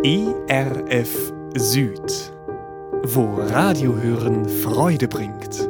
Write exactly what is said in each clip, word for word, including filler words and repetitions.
E R F Süd, wo Radiohören Freude bringt.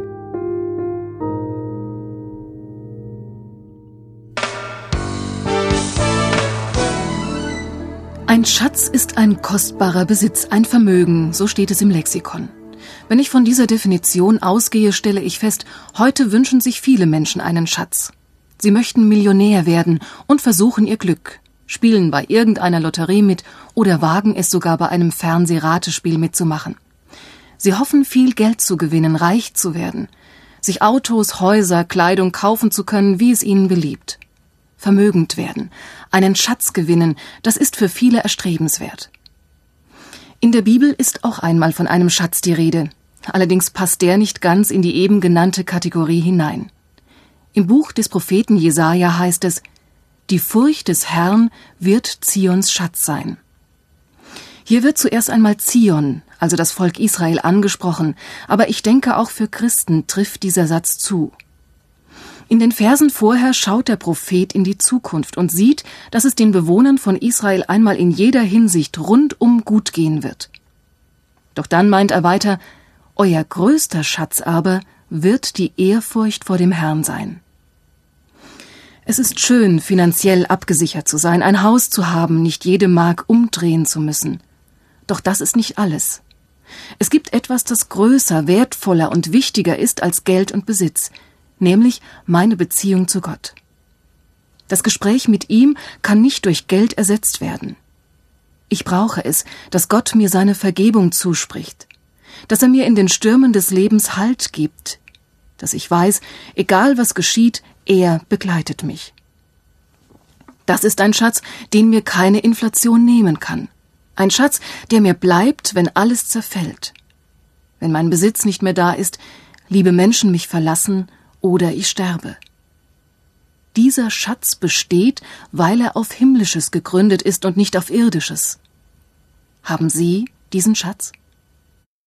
Ein Schatz ist ein kostbarer Besitz, ein Vermögen, so steht es im Lexikon. Wenn ich von dieser Definition ausgehe, stelle ich fest, heute wünschen sich viele Menschen einen Schatz. Sie möchten Millionär werden und versuchen ihr Glück, spielen bei irgendeiner Lotterie mit oder wagen es sogar bei einem Fernsehratespiel mitzumachen. Sie hoffen, viel Geld zu gewinnen, reich zu werden, sich Autos, Häuser, Kleidung kaufen zu können, wie es ihnen beliebt. Vermögend werden, einen Schatz gewinnen, das ist für viele erstrebenswert. In der Bibel ist auch einmal von einem Schatz die Rede, allerdings passt der nicht ganz in die eben genannte Kategorie hinein. Im Buch des Propheten Jesaja heißt es: Die Furcht des Herrn wird Zions Schatz sein. Hier wird zuerst einmal Zion, also das Volk Israel, angesprochen, aber ich denke, auch für Christen trifft dieser Satz zu. In den Versen vorher schaut der Prophet in die Zukunft und sieht, dass es den Bewohnern von Israel einmal in jeder Hinsicht rundum gut gehen wird. Doch dann meint er weiter: Euer größter Schatz aber wird die Ehrfurcht vor dem Herrn sein. Es ist schön, finanziell abgesichert zu sein, ein Haus zu haben, nicht jede Mark umdrehen zu müssen. Doch das ist nicht alles. Es gibt etwas, das größer, wertvoller und wichtiger ist als Geld und Besitz, nämlich meine Beziehung zu Gott. Das Gespräch mit ihm kann nicht durch Geld ersetzt werden. Ich brauche es, dass Gott mir seine Vergebung zuspricht, dass er mir in den Stürmen des Lebens Halt gibt, dass ich weiß, egal was geschieht, er begleitet mich. Das ist ein Schatz, den mir keine Inflation nehmen kann. Ein Schatz, der mir bleibt, wenn alles zerfällt. Wenn mein Besitz nicht mehr da ist, liebe Menschen mich verlassen oder ich sterbe. Dieser Schatz besteht, weil er auf Himmlisches gegründet ist und nicht auf Irdisches. Haben Sie diesen Schatz?